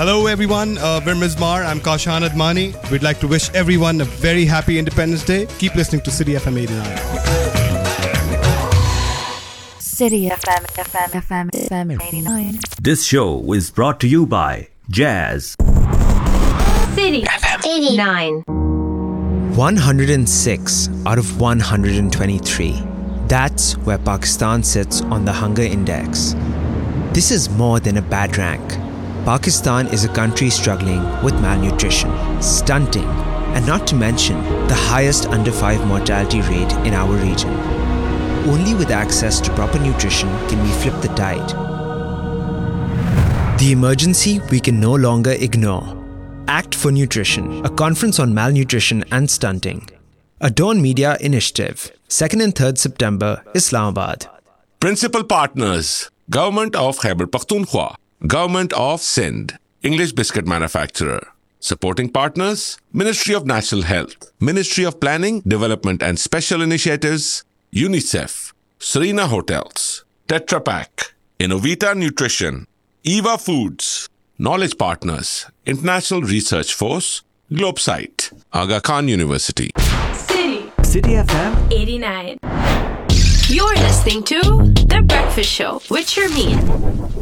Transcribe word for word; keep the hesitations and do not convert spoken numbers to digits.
Hello everyone, uh, we're Mizmar. I'm Kaushan Admani. We'd like to wish everyone a very happy Independence Day. Keep listening to City F M eighty-nine. City F M, F M, F M, F M eighty-nine. This show is brought to you by Jazz. City F M eighty-nine. one hundred six out of one hundred twenty-three. That's where Pakistan sits on the hunger index. This is more than a bad rank. Pakistan is a country struggling with malnutrition, stunting, and not to mention the highest under five mortality rate in our region. Only with access to proper nutrition can we flip the tide. The emergency we can no longer ignore. Act for Nutrition, a conference on malnutrition and stunting. A Dawn Media initiative. second and third September, Islamabad. Principal partners: Government of Khyber Pakhtunkhwa, Government of Sindh, English biscuit manufacturer. Supporting partners: Ministry of National Health, Ministry of Planning, Development and Special Initiatives, UNICEF, Serena Hotels, Tetra Pak, Innovita Nutrition, Eva Foods. Knowledge partners: International Research Force, Globesite, Aga Khan University. City City F M eighty-nine. You're listening to The Breakfast Show with Sharmeen.